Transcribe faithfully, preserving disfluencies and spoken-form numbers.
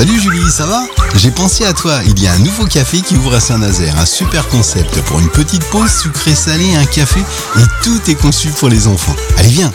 Salut Julie, ça va? J'ai pensé à toi, il y a un nouveau café qui ouvre à Saint-Nazaire, un super concept pour une petite pause sucrée-salée, un café et tout est conçu pour les enfants. Allez viens,